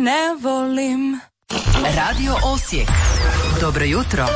ne volim. Radio Osijek. Dobro jutro.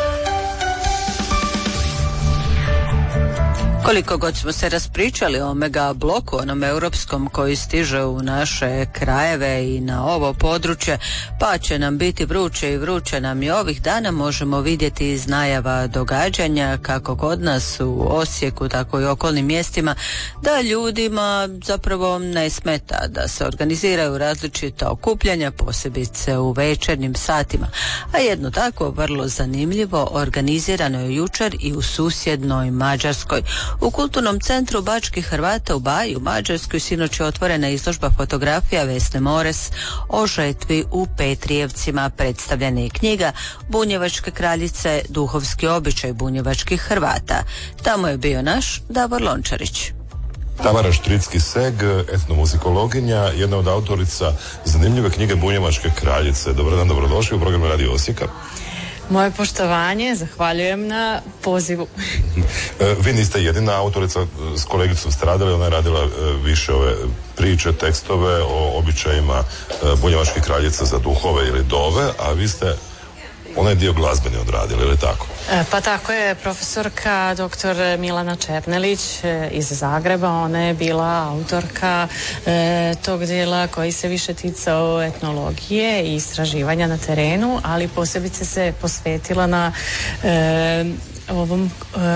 Koliko god smo se raspričali o mega bloku, onom europskom koji stiže u naše krajeve i na ovo područje, pa će nam biti vruće i vruće nam i ovih dana, možemo vidjeti iz najava događanja kako kod nas u Osijeku, tako i okolnim mjestima, da ljudima zapravo ne smeta da se organiziraju različita okupljanja, posebice u večernjim satima. A jedno tako vrlo zanimljivo organizirano je jučer i u susjednoj Mađarskoj. U kulturnom centru Bačkih Hrvata u Baji u Mađarskoj sinoć je otvorena izložba fotografija Vesne Mores o žetvi u Petrijevcima. Predstavljena je knjiga Bunjevačke kraljice, duhovski običaj bunjevačkih Hrvata. Tamo je bio naš Davor Lončarić. Tamara Štricki-Seg, etnomuzikologinja, jedna od autorica zanimljive knjige Bunjevačke kraljice. Dobar dan, dobrodošli u program Radio Osijeka. Moje poštovanje, zahvaljujem na pozivu. Vi niste jedina autorica, s kolegicom ste radili, ona je radila više ove priče, tekstove o običajima bunjevačkih kraljica za duhove ili dove, a vi ste onaj dio glazbeni odradili, ili tako? Pa tako je, profesorka dr. Milana Černelić iz Zagreba, ona je bila autorka tog dijela koji se više ticao etnologije i istraživanja na terenu, ali posebice se posvetila na ovom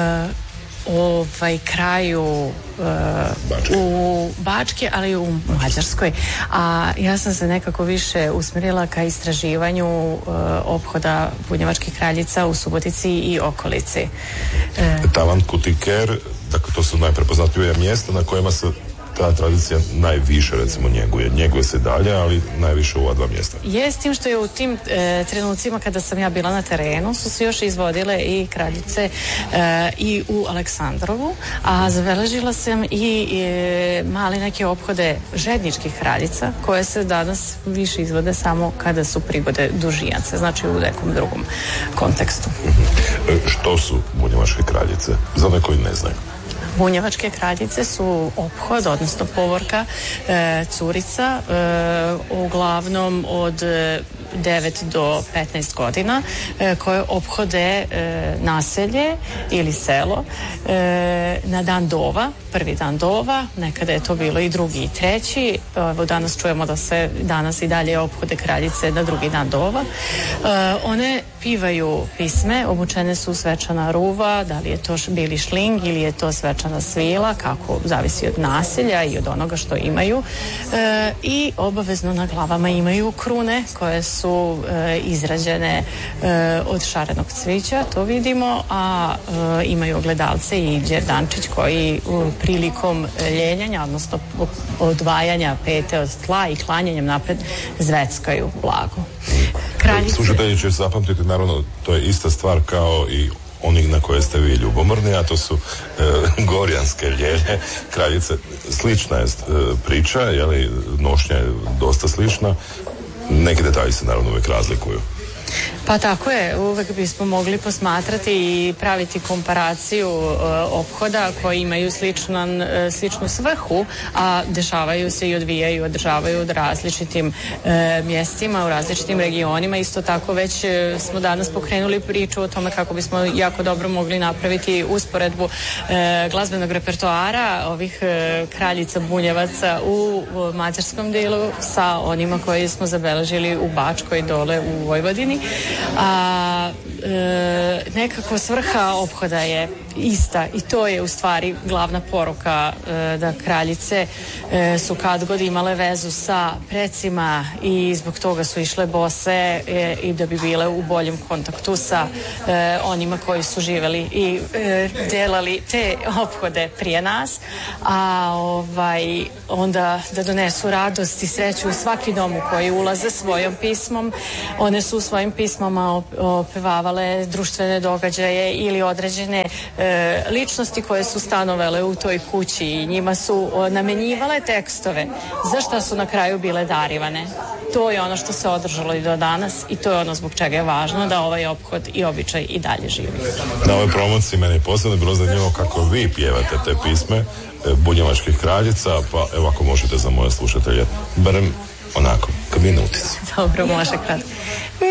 kraju u Bački, ali i u Mađarskoj. A ja sam se nekako više usmjerila ka istraživanju ophoda bunjevačkih kraljica u Subotici i okolici. Tavan Kutiker, dakle to su najprepoznatljivija mjesta na kojima se ta tradicija najviše recimo njeguje se dalje, ali najviše u ova dva mjesta. Je, s tim što je u tim trenucima kada sam ja bila na terenu su se još izvodile i kraljice i u Aleksandrovu, a zabeležila sam i mali neke ophode žedničkih kraljica koje se danas više izvode samo kada su prigode dužijanca, znači u nekom drugom kontekstu. Što su bunjevačke kraljice? Za one koji ne znaju. Bunjevačke kraljice su ophod, odnosno povorka curica, uglavnom od 9 do 15 godina, koje ophode naselje ili selo na dan dova, prvi dan dova, nekada je to bilo i drugi i treći. Evo danas čujemo da se danas i dalje ophode kraljice na drugi dan dova. One pivaju pisme, obučene su svečana ruva, da li je to bili šling ili je to svečana svila, kako zavisi od naselja i od onoga što imaju, i obavezno na glavama imaju krune koje su izrađene od šarenog cvića, to vidimo, a imaju ogledalce i đerdančić koji prilikom ljenjanja, odnosno odvajanja pete od tla i klanjanjem napred zveckaju blago. Slušatelji će zapamtiti, naravno, to je ista stvar kao i onih na koje ste vi ljubomorni, a to su gorjanske ljelje kraljice. Slična je priča, jeli, nošnja je dosta slična, neki detalji se naravno uvijek razlikuju. Pa tako je, uvek bismo mogli posmatrati i praviti komparaciju ophoda koji imaju sličnu svrhu, a dešavaju se i održavaju u različitim mjestima, u različitim regionima. Isto tako već smo danas pokrenuli priču o tome kako bismo jako dobro mogli napraviti usporedbu glazbenog repertoara ovih kraljica bunjevaca u mađarskom delu sa onima koji smo zabeležili u Bačkoj dole u Vojvodini. A nekako svrha ophoda je ista i to je u stvari glavna poruka, da kraljice su kad god imale vezu sa precima i zbog toga su išle bose i da bi bile u boljem kontaktu sa onima koji su živeli i delali te ophode prije nas, a onda da donesu radost i sreću u svaki dom u koji ulaze svojom pismom. One su u svojim pismama opevavale društvene događaje ili određene ličnosti koje su stanovale u toj kući i njima su namenjivale tekstove za šta su na kraju bile darivane. To je ono što se održalo i do danas i to je ono zbog čega je važno da ovaj ophod i običaj i dalje živi. Na ovoj promociji meni je posebno bilo zanimljivo kako vi pjevate te pisme bunjevačkih kraljica, pa evo ako možete za moje slušatelje barem onako, kao minuticu. Dobro, može kratko.